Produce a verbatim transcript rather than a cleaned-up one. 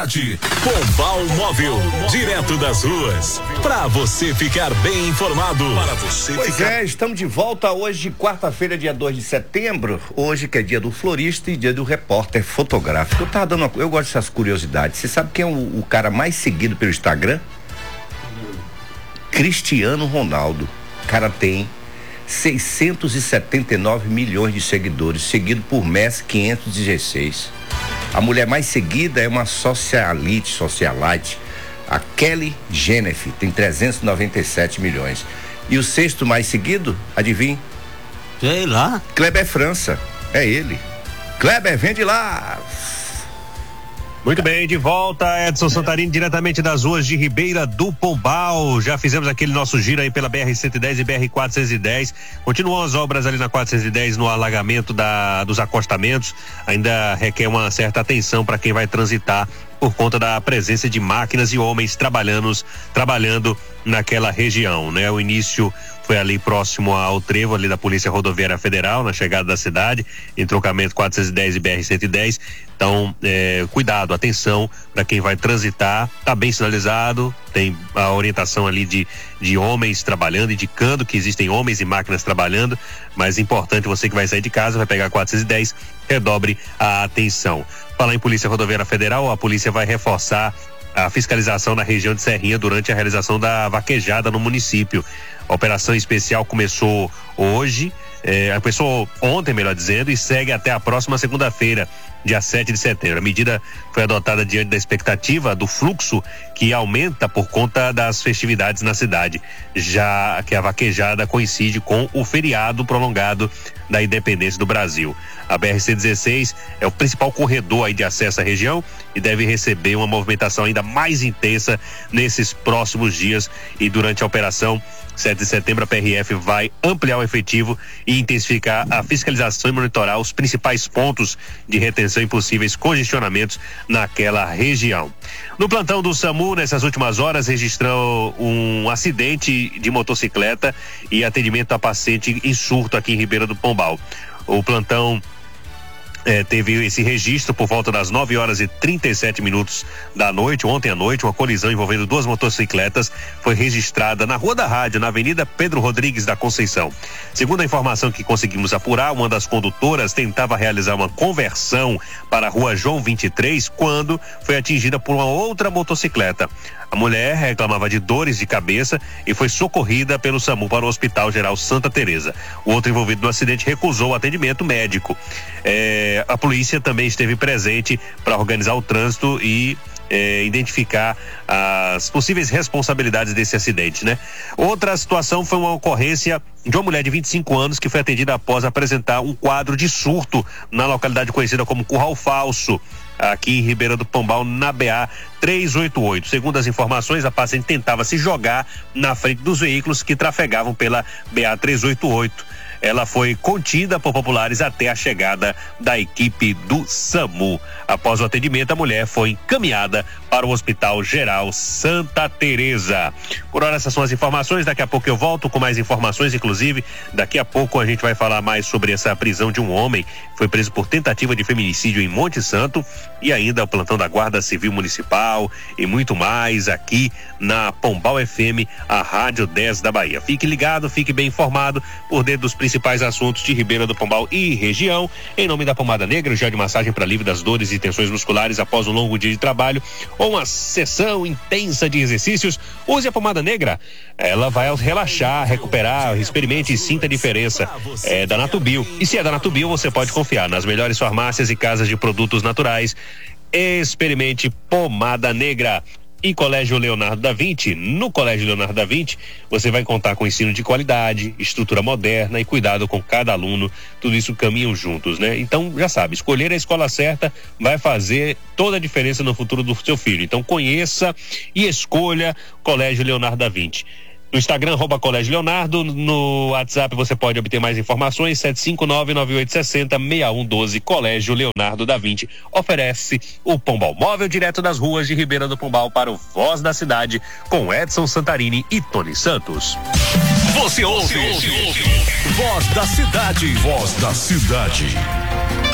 Pombal Móvel, direto das ruas, para você ficar bem informado. Para você pois ficar... é, estamos de volta hoje, quarta-feira, dia dois de setembro. Hoje que é dia do florista e dia do repórter fotográfico. Eu tava dando uma, eu gosto dessas curiosidades. Você sabe quem é o, o cara mais seguido pelo Instagram? Cristiano Ronaldo. O cara tem seiscentos e setenta e nove milhões de seguidores, seguido por Messi, quinhentos e dezesseis. A mulher mais seguida é uma socialite, socialite, a Kelly Jenner, tem trezentos e noventa e sete milhões. E o sexto mais seguido, adivinha? Sei lá. Kleber França, é ele. Kleber, vende lá! Muito bem, de volta, Edson Santarini, diretamente das ruas de Ribeira do Pombal. Já fizemos aquele nosso giro aí pela B R cento e dez e B R quatrocentos e dez. Continuam as obras ali na quatrocentos e dez no alagamento da, dos acostamentos. Ainda requer uma certa atenção para quem vai transitar por conta da presença de máquinas e homens trabalhando, trabalhando naquela região, né? O início foi ali próximo ao trevo ali da Polícia Rodoviária Federal, na chegada da cidade, em trocamento quatrocentos e dez e B R cento e dez. Então, é, cuidado, atenção para quem vai transitar, tá bem sinalizado, tem a orientação ali de, de homens trabalhando, indicando que existem homens e máquinas trabalhando, mas é importante, você que vai sair de casa, vai pegar quatrocentos e dez, redobre a atenção. Falar em Polícia Rodoviária Federal, a polícia vai reforçar a fiscalização na região de Serrinha durante a realização da vaquejada no município. A operação especial começou hoje, é, começou ontem, melhor dizendo, e segue até a próxima segunda-feira, dia sete de setembro. A medida foi adotada diante da expectativa do fluxo que aumenta por conta das festividades na cidade, já que a vaquejada coincide com o feriado prolongado da independência do Brasil. A B R cento e dezesseis é o principal corredor aí de acesso à região e deve receber uma movimentação ainda mais intensa nesses próximos dias, e durante a operação sete de setembro a P R F vai ampliar o efetivo e intensificar a fiscalização e monitorar os principais pontos de retenção e possíveis congestionamentos naquela região. No plantão do SAMU, nessas últimas horas, registrou um acidente de motocicleta e atendimento a paciente em surto aqui em Ribeira do Pombal. O plantão É, teve esse registro por volta das nove horas e trinta e sete minutos da noite, ontem à noite. Uma colisão envolvendo duas motocicletas foi registrada na Rua da Rádio, na Avenida Pedro Rodrigues da Conceição. Segundo a informação que conseguimos apurar, uma das condutoras tentava realizar uma conversão para a Rua João vinte e três quando foi atingida por uma outra motocicleta. A mulher reclamava de dores de cabeça e foi socorrida pelo SAMU para o Hospital Geral Santa Teresa. O outro envolvido no acidente recusou o atendimento médico. É, a polícia também esteve presente para organizar o trânsito e é, identificar as possíveis responsabilidades desse acidente, né? Outra situação foi uma ocorrência de uma mulher de vinte e cinco anos que foi atendida após apresentar um quadro de surto na localidade conhecida como Curral Falso, aqui em Ribeira do Pombal, na B A trezentos e oitenta e oito. Segundo as informações, a paciente tentava se jogar na frente dos veículos que trafegavam pela B A trezentos e oitenta e oito. Ela foi contida por populares até a chegada da equipe do SAMU. Após o atendimento, a mulher foi encaminhada para o Hospital Geral Santa Teresa. Por hora, essas são as informações. Daqui a pouco eu volto com mais informações, inclusive daqui a pouco a gente vai falar mais sobre essa prisão de um homem que foi preso por tentativa de feminicídio em Monte Santo, e ainda o plantão da Guarda Civil Municipal e muito mais aqui na Pombal F M, a Rádio dez da Bahia. Fique ligado, fique bem informado por dentro dos principais assuntos de Ribeira do Pombal e região. Em nome da Pomada Negra, gel de massagem para alívio das dores e tensões musculares após um longo dia de trabalho ou uma sessão intensa de exercícios, use a Pomada Negra. Ela vai relaxar, recuperar, experimente e sinta a diferença. É da Natubio. E se é da Natubio, você pode confiar nas melhores farmácias e casas de produtos naturais. Experimente Pomada Negra. E Colégio Leonardo da Vinci, no Colégio Leonardo da Vinci, você vai contar com ensino de qualidade, estrutura moderna e cuidado com cada aluno. Tudo isso caminham juntos, né? Então, já sabe, escolher a escola certa vai fazer toda a diferença no futuro do seu filho. Então, conheça e escolha Colégio Leonardo da Vinci. No Instagram, arroba Colégio Leonardo. No WhatsApp você pode obter mais informações, sete cinco nove, nove oito seis zero, seis um um dois. Colégio Leonardo da Vinci oferece o Pombal Móvel direto das ruas de Ribeira do Pombal para o Voz da Cidade, com Edson Santarini e Tony Santos. Você ouve, Você ouve. Voz da Cidade. Voz da Cidade.